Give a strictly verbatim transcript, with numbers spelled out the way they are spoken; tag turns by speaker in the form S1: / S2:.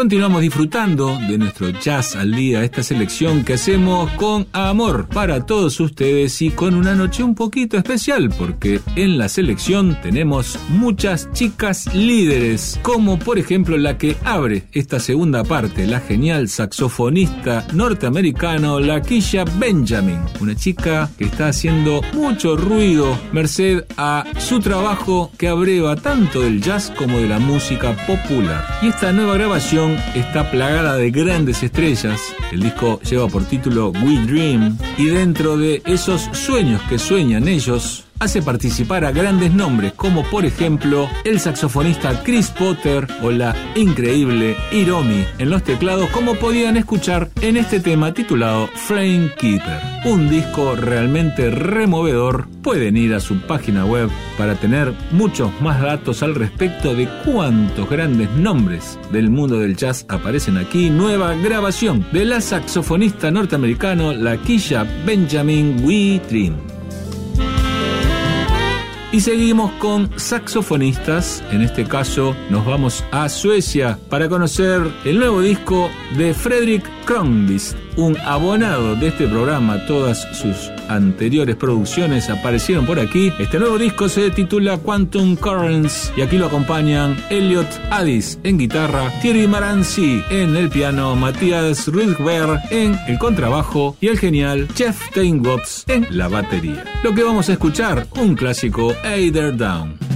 S1: Continuamos disfrutando de nuestro Jazz al Día, esta selección que hacemos con amor para todos ustedes y con una noche un poquito especial, porque en la selección tenemos muchas chicas líderes, como por ejemplo la que abre esta segunda parte, la genial saxofonista norteamericano Lakeisha Benjamin, una chica que está haciendo mucho ruido merced a su trabajo que abreva tanto del jazz como de la música popular. Y esta nueva grabación está plagada de grandes estrellas. El disco lleva por título We Dream, y dentro de esos sueños que sueñan ellos hace participar a grandes nombres como por ejemplo el saxofonista Chris Potter o la increíble Hiromi en los teclados, como podían escuchar en este tema titulado Flame Keeper, un disco realmente removedor. Pueden ir a su página web para tener muchos más datos al respecto de cuántos grandes nombres del mundo del jazz aparecen aquí. Nueva grabación de la saxofonista norteamericana Lakeisha Benjamin, We Dream. Y seguimos con saxofonistas. En este caso nos vamos a Suecia para conocer el nuevo disco de Fredrik Kronqvist, un abonado de este programa. Todas sus anteriores producciones aparecieron por aquí. Este nuevo disco se titula Quantum Currents y aquí lo acompañan Elliot Addis en guitarra, Thierry Marancy en el piano, Matthias Rudberg en el contrabajo y el genial Jeff Steinwatz en la batería. Lo que vamos a escuchar, un clásico, Eider Down.